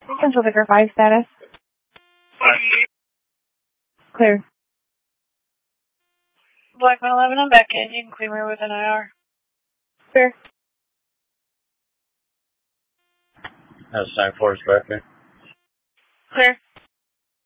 Central Vicar 5 status. Clear. Black 111, I'm back in. You can clear me within an hour. Clear. That's 9-4 is back in. Clear.